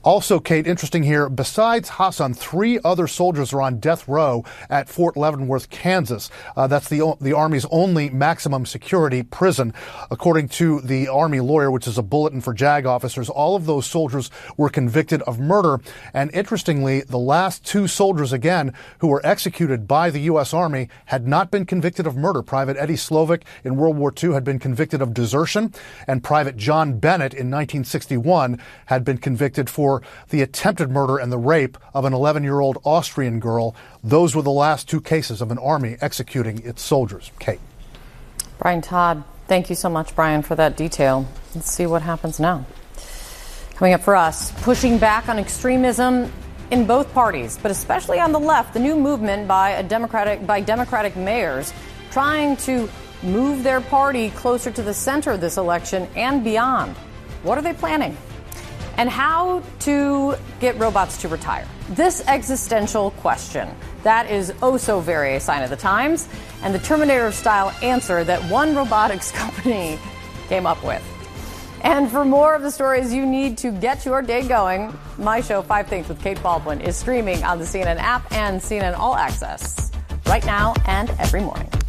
Also, Kate, interesting here, besides Hassan, 3 other soldiers are on death row at Fort Leavenworth, Kansas. That's the Army's only maximum security prison. According to the Army Lawyer, which is a bulletin for JAG officers, all of those soldiers were convicted of murder. And interestingly, the last 2 soldiers, again, who were executed by the U.S. Army had not been convicted of murder. Private Eddie Slovik in World War II had been convicted of desertion, and Private John Bennett in 1961 had been convicted for the attempted murder and the rape of an 11-year-old Austrian girl. Those were the last 2 cases of an army executing its soldiers. Kate. Brian Todd, thank you so much, Brian, for that detail. Let's see what happens now. Coming up for us, pushing back on extremism in both parties, but especially on the left, the new movement by Democratic mayors trying to move their party closer to the center of this election and beyond. What are they planning? And how to get robots to retire. This existential question, that is oh so very a sign of the times, and the Terminator-style answer that one robotics company came up with. And for more of the stories you need to get your day going, my show, 5 Things with Kate Baldwin, is streaming on the CNN app and CNN All Access right now and every morning.